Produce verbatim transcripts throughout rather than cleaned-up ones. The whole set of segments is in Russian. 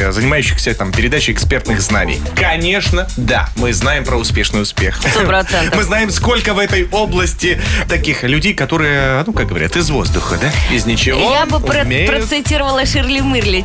занимающихся там передачей экспертных знаний. Конечно, да, мы знаем про успешный успех. Сто процентов. Мы знаем, сколько в этой области таких людей, которые, ну, как говорят, из воздуха, да? Из ничего. Я бы про- умеют. процитировала Ширли Мырли.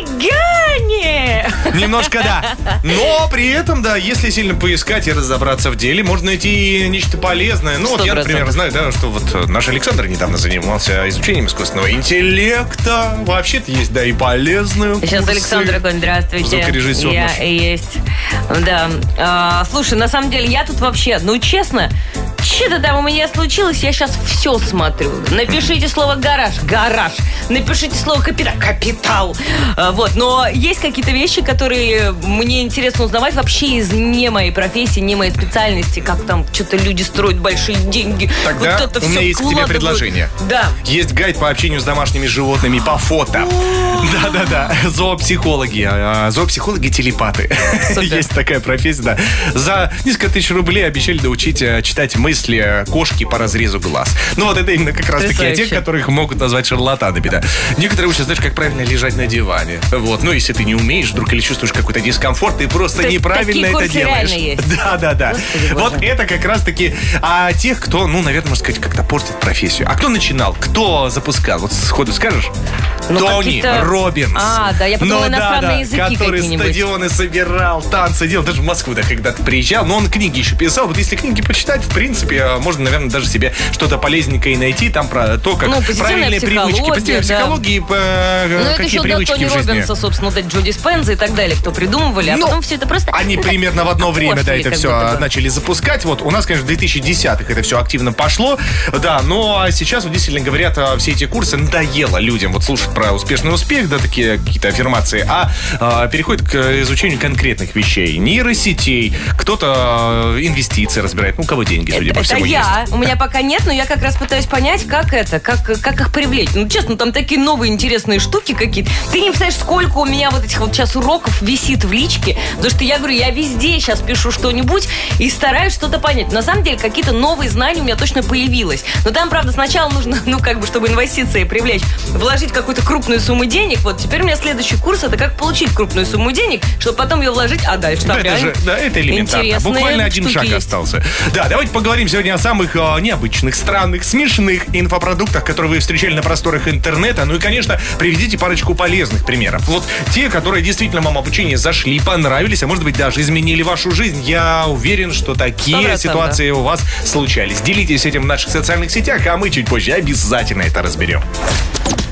Цыгане! Немножко да. Но при этом, да, если сильно поискать и разобраться в деле, можно найти нечто полезное. Ну, вот я, например, знаю, да, что вот наш Александр недавно занимался изучением искусственного интеллекта. Вообще-то есть, да, и полезные курсы. Сейчас Александр такой, здравствуйте. Звукорежиссер Я наш. есть. Да. А, слушай, на самом деле, я тут вообще, ну, честно, что-то там у меня случилось, я сейчас все смотрю. Напишите слово «гараж» — гараж. Напишите слово «капитал» — капитал. А, вот. Но есть какие-то вещи, которые мне интересно узнавать вообще из не моей профессии, не моей специальности. Как там что-то люди строят большие деньги. Тогда вот это у меня все есть к тебе предложение. Да. Есть гайд по общению с домашними животными по фото. Да-да-да. Зоопсихологи. А, Зоопсихологи-телепаты. Есть такая профессия, да. За несколько тысяч рублей обещали научить а, читать мысли кошки по разрезу глаз. Ну вот это именно как раз таки о тех, которых могут назвать шарлатанами, да. Некоторые учат, знаешь, как правильно лежать на диване. Вот. Ну, если ты не умеешь вдруг или чувствуешь какой-то дискомфорт, ты просто То неправильно это такие делаешь. реально есть. Да-да-да. Господи, Вот боже. это как раз таки о тех, кто, ну, наверное, можно сказать, как-то портит профессию. А кто начинал? Кто запускал? Вот сходу скажешь? Ну, Тони какие-то- Роббинс. А, да, я подумала, Ну, иностранные да, да, языки который какие-нибудь. стадионы собирал, танцы делал. Даже в Москву, да, когда-то приезжал. Но он книги еще писал. Вот если книги почитать, в принципе, можно, наверное, даже себе что-то полезненькое найти. Там про то, как Ну, позитивная правильные привычки. психология, Позитивная да. психология и э, Ну, это какие еще до привычки Тони в жизни. Роббинса, собственно, вот эти Джо Диспенза и так далее, кто придумывали, а Ну, потом все это просто... Они ну, так примерно в одно время, да, окошили, это как все будто бы. начали запускать. Вот у нас, конечно, в две тысячи десятых это все активно пошло. Да, но сейчас, вот действительно говорят, а, все эти курсы надоело людям вот слушать про успешный успех, да, такие какие-то аффирмации, а, а переходят к изучению конкретных вещей. Нейросетей, кто-то а, инвестиции разбирает, ну, у кого деньги, судя по Это всему, я. есть. У меня пока нет, но я как раз пытаюсь понять, как это, как, как их привлечь. Ну, честно, там такие новые интересные штуки какие-то. Ты не представляешь, сколько у меня вот этих вот сейчас уроков висит в личке. Потому что я говорю, я везде сейчас пишу что-нибудь и стараюсь что-то понять. На самом деле, какие-то новые знания у меня точно появилось. Но там, правда, сначала нужно, ну, как бы, чтобы инвестиции привлечь, вложить какую-то крупную сумму денег. Вот теперь у меня следующий курс — это как получить крупную сумму денег, чтобы потом ее вложить, а дальше там Да, это реально же, да, это элементарно. интересные Буквально один штуки шаг есть. остался. Да, давайте поговорим сегодня о самых э, необычных, странных, смешных инфопродуктах, которые вы встречали на просторах интернета. Ну и, конечно, приведите парочку полезных примеров. Вот те, которые действительно вам обучение зашли, понравились, а может быть даже изменили вашу жизнь. Я уверен, что такие сто процентов. ситуации у вас случались. Делитесь этим в наших социальных сетях, а мы чуть позже обязательно это разберем.